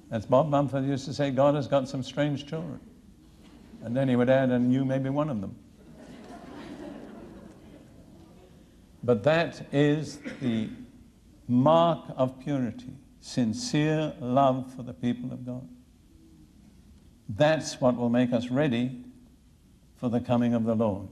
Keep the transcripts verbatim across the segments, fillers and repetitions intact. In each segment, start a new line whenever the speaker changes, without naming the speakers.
As Bob Mumford used to say, God has got some strange children. And then he would add, and you may be one of them. But that is the mark of purity, sincere love for the people of God. That's what will make us ready for the coming of the Lord.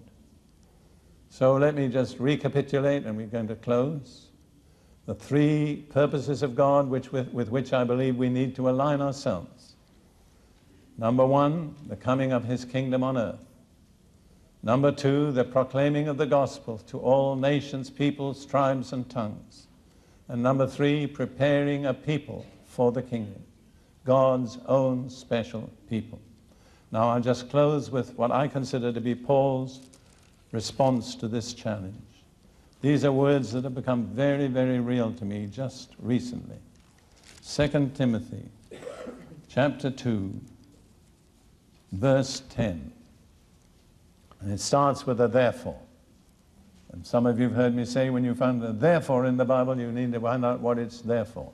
So let me just recapitulate, and we're going to close. The three purposes of God which, with, with which I believe we need to align ourselves. Number one, the coming of his kingdom on earth. Number two, the proclaiming of the gospel to all nations, peoples, tribes, and tongues. And number three, preparing a people for the kingdom, God's own special people. Now I'll just close with what I consider to be Paul's response to this challenge. These are words that have become very, very real to me just recently. Second Timothy, chapter two, verse ten. And it starts with a therefore. And some of you have heard me say, when you find a therefore in the Bible, you need to find out what it's there for.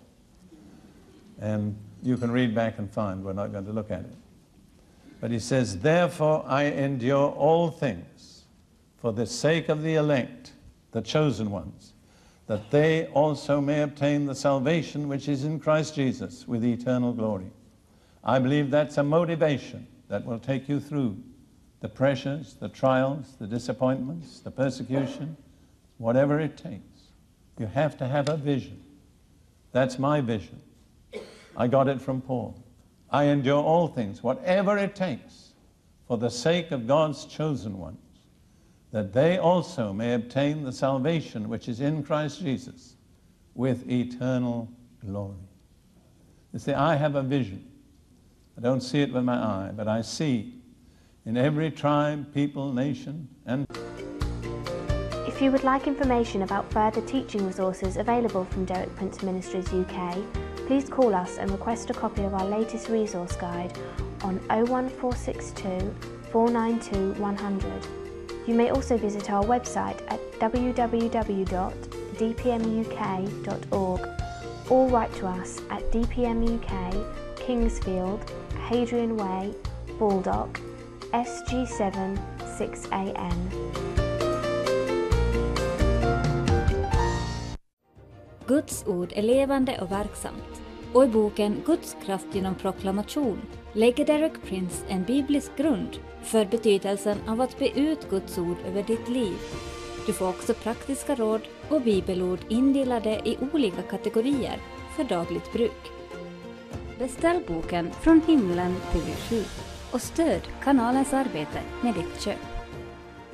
And you can read back and find, we're not going to look at it. But he says, therefore I endure all things for the sake of the elect, the chosen ones, that they also may obtain the salvation which is in Christ Jesus with eternal glory. I believe that's a motivation that will take you through the pressures, the trials, the disappointments, the persecution, whatever it takes. You have to have a vision. That's my vision. I got it from Paul. I endure all things, whatever it takes, for the sake of God's chosen ones, that they also may obtain the salvation which is in Christ Jesus with eternal glory. You see, I have a vision. I don't see it with my eye, but I see in every tribe, people, nation, and...
If you would like information about further teaching resources available from Derek Prince Ministries U K, please call us and request a copy of our latest resource guide on oh one four six two, four nine two, one hundred. You may also visit our website at w w w dot d p m u k dot org or write to us at D P M U K, Kingsfield, Hadrian Way, Baldock, S G seven six A N.
Guds ord är levande och verksamt. Och i boken Guds kraft genom proklamation lägger Derek Prince en biblisk grund för betydelsen av att be ut Guds ord över ditt liv. Du får också praktiska råd och bibelord indelade i olika kategorier för dagligt bruk. Beställ boken Från himlen till ditt liv och stöd kanalens arbete med ditt köp.